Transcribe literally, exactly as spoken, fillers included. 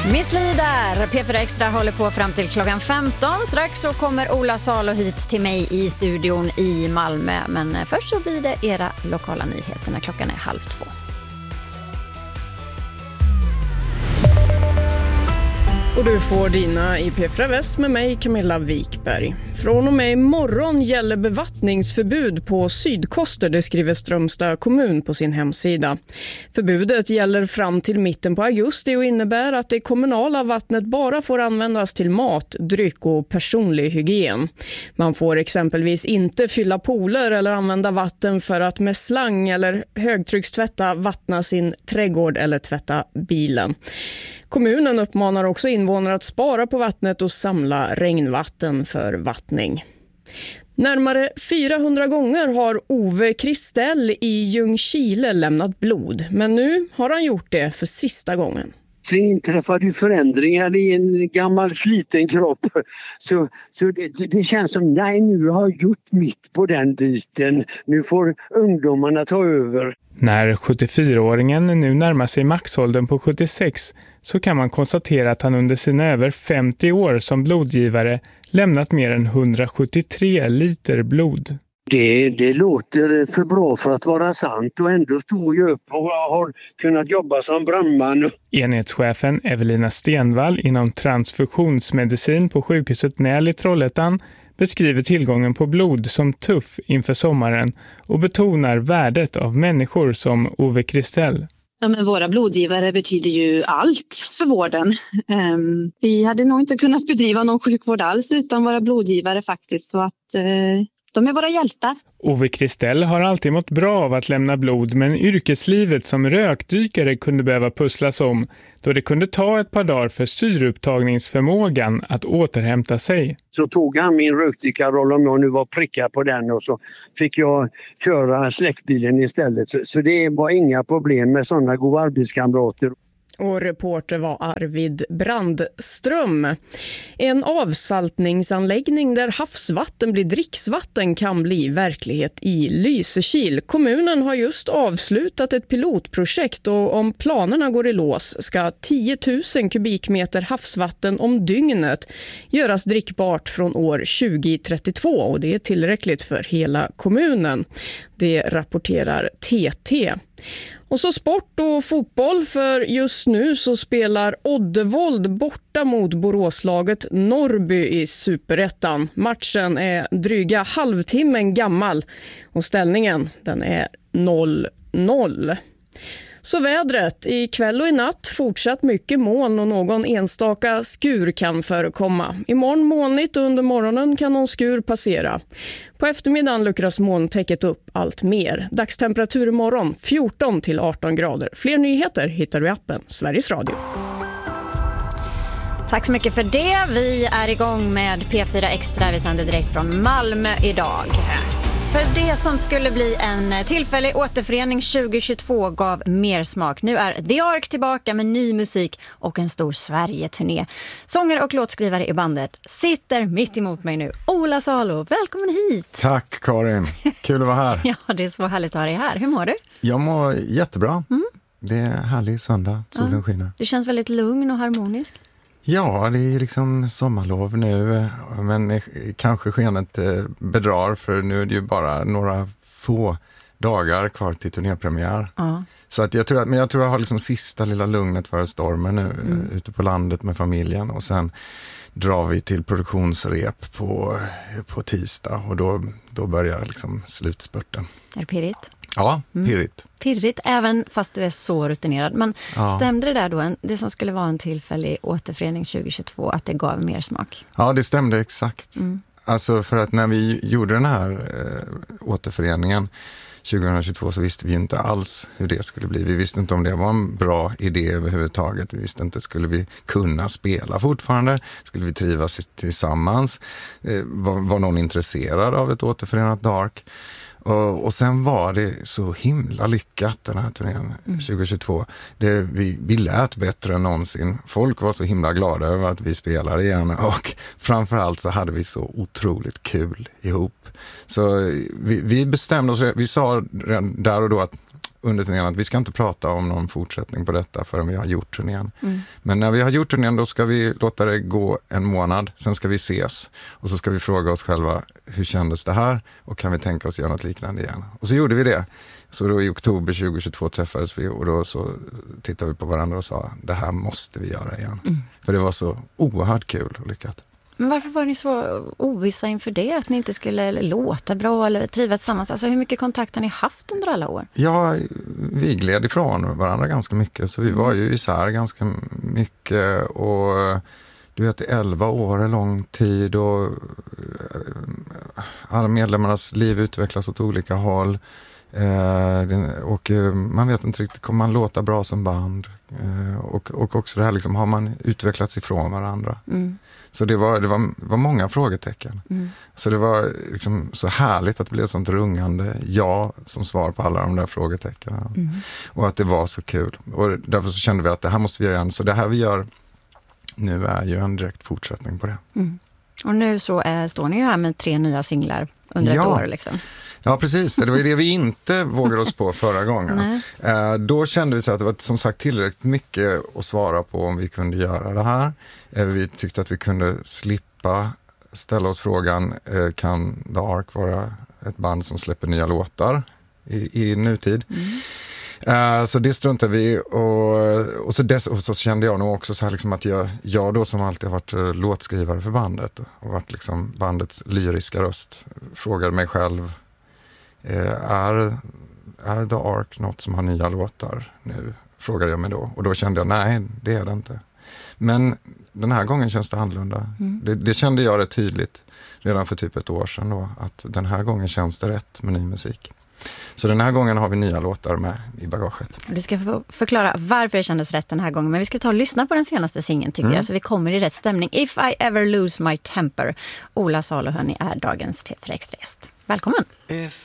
Miss Li där. P fyra Extra håller på fram till klockan femton. Strax så kommer Ola Salo hit till mig i studion i Malmö. Men först så blir det era lokala nyheter när klockan är halv två. Och du får dina i P fyra Väst med mig, Camilla Wikberg. Från och med imorgon gäller bevattningsförbud på Sydkoster, det skriver Strömstad kommun på sin hemsida. Förbudet gäller fram till mitten på augusti och innebär att det kommunala vattnet bara får användas till mat, dryck och personlig hygien. Man får exempelvis inte fylla pooler eller använda vatten för att med slang eller högtryckstvätta vattna sin trädgård eller tvätta bilen. Kommunen uppmanar också invånare att spara på vattnet och samla regnvatten för vattning. Närmare fyrahundra gånger har Ove Kristell i Ljungskile lämnat blod, men nu har han gjort det för sista gången. Så inträffade ju förändringar i en gammal sliten kropp. Så, så det, det känns som, nej, nu har jag gjort mitt på den biten. Nu får ungdomarna ta över. När sjuttiofyraåringen nu närmar sig maxåldern på sjuttiosex så kan man konstatera att han under sina över femtio år som blodgivare lämnat mer än hundrasjuttiotre liter blod. Det, det låter för bra för att vara sant och ändå stod jag upp och har kunnat jobba som brandman. Enhetschefen Evelina Stenvall inom transfusionsmedicin på sjukhuset Näl i Trollhättan beskriver tillgången på blod som tuff inför sommaren och betonar värdet av människor som Ove Kristell. Ja, men våra blodgivare betyder ju allt för vården. Um, vi hade nog inte kunnat bedriva någon sjukvård alls utan våra blodgivare faktiskt, så att uh, de är våra hjältar. Ove Kristell har alltid mått bra av att lämna blod, men yrkeslivet som rökdykare kunde behöva pusslas om då det kunde ta ett par dagar för syreupptagningsförmågan att återhämta sig. Så tog han min rökdykarroll om jag nu var prickad på den och så fick jag köra släckbilen istället. Så, så det var inga problem med sådana goda arbetskamrater. Och reporter var Arvid Brandström. En avsaltningsanläggning där havsvatten blir dricksvatten kan bli verklighet i Lysekil. Kommunen har just avslutat ett pilotprojekt och om planerna går i lås ska tio tusen kubikmeter havsvatten om dygnet göras drickbart från år tjugo trettiotvå och det är tillräckligt för hela kommunen. Det rapporterar T T. Och så sport och fotboll, för just nu så spelar Oddevold borta mot Boråslaget Norrby i Superettan. Matchen är dryga halvtimmen gammal och ställningen den är noll noll. Så vädret, i kväll och i natt fortsatt mycket moln och någon enstaka skur kan förekomma. Imorgon molnigt och under morgonen kan någon skur passera. På eftermiddagen luckras molntäcket upp allt mer. Dagstemperatur imorgon fjorton till arton grader. Fler nyheter hittar du i appen Sveriges Radio. Tack så mycket för det. Vi är igång med P fyra Extra. Vi sänder direkt från Malmö idag. För det som skulle bli en tillfällig återförening tjugo tjugotvå gav mer smak. Nu är The Ark tillbaka med ny musik och en stor Sverige-turné. Sångare och låtskrivare i bandet sitter mitt emot mig nu. Ola Salo, välkommen hit! Tack Karin, kul att vara här. Ja, det är så härligt att ha dig här. Hur mår du? Jag mår jättebra. Mm. Det är härlig söndag, solen ja. skiner. Du känns väldigt lugn och harmonisk. Ja, det är liksom sommarlov nu, men kanske skenet bedrar för nu är det ju bara några få dagar kvar till turnépremiär. Ja. Så att jag tror att, men jag tror jag har liksom sista lilla lugnet före stormen nu mm. ute på landet med familjen och sen drar vi till produktionsrep på, på tisdag och då, då börjar liksom slutspurten. Är det pirrigt? Ja, pirrigt. Mm. Pirrigt, även fast du är så rutinerad. Men ja. Stämde det där då, en, det som skulle vara en tillfällig återförening tjugo tjugotvå, att det gav mer smak? Ja, det stämde exakt. Mm. Alltså för att när vi gjorde den här eh, återföreningen tjugohundratjugotvå så visste vi inte alls hur det skulle bli. Vi visste inte om det var en bra idé överhuvudtaget. Vi visste inte, skulle vi kunna spela fortfarande? Skulle vi trivas tillsammans? Eh, var, var någon intresserad av ett återförenat Dark? Och, och sen var det så himla lyckat den här turnén mm. tjugo tjugotvå. Det, vi, vi lät bättre än någonsin. Folk var så himla glada över att vi spelar igen och framförallt så hade vi så otroligt kul ihop. Så vi, vi bestämde oss, vi sa där och då att under turnén att vi ska inte prata om någon fortsättning på detta förrän vi har gjort turnén. Mm. Men när vi har gjort turnén då ska vi låta det gå en månad, sen ska vi ses och så ska vi fråga oss själva hur kändes det här och kan vi tänka oss göra något liknande igen. Och så gjorde vi det. Så då i oktober tjugohundratjugotvå träffades vi och då så tittade vi på varandra och sa det här måste vi göra igen. Mm. För det var så oerhört kul och lyckat. Men varför var ni så ovissa inför det? Att ni inte skulle låta bra eller trivas tillsammans? Alltså hur mycket kontakt har ni haft under alla år? Ja, vi gled ifrån varandra ganska mycket. Så vi var ju isär ganska mycket. Och du vet, elva år är lång tid. Och alla medlemmarnas liv utvecklas åt olika håll. Och man vet inte riktigt, kommer man låta bra som band? Och, och också det här liksom, har man utvecklats ifrån varandra? Mm. Så det var, det var, var många frågetecken. Mm. Så det var liksom så härligt att det blev ett sånt rungande ja som svar på alla de där frågetecknen. Mm. Och att det var så kul. Och därför så kände vi att det här måste vi göra igen. Så det här vi gör nu är ju en direkt fortsättning på det. Mm. Och nu så är, står ni ju här med tre nya singlar under ja. ett år liksom. Ja, precis. Det var det vi inte vågade oss på förra gången. eh, då kände vi så att det var som sagt tillräckligt mycket att svara på om vi kunde göra det här. Eh, vi tyckte att vi kunde slippa ställa oss frågan, eh, kan The Ark vara ett band som släpper nya låtar i, i nutid? Mm. Uh, så det struntade vi och, och, så dess, och så kände jag nog också så här liksom att jag, jag då som alltid har varit uh, låtskrivare för bandet och varit liksom bandets lyriska röst frågade mig själv uh, är, är The Ark något som har nya låtar nu? Frågade jag mig då och då kände jag nej, det är det inte. Men den här gången känns det annorlunda. Mm. Det, det kände jag rätt tydligt redan för typ ett år sedan då, att den här gången känns det rätt med ny musik. Så den här gången har vi nya låtar med i bagaget. Du ska få förklara varför det kändes rätt den här gången. Men vi ska ta och lyssna på den senaste singeln tycker mm. jag. Så vi kommer i rätt stämning. If I Ever Lose My Temper. Ola Salohörni är dagens P fyra Extra-gäst. Välkommen! If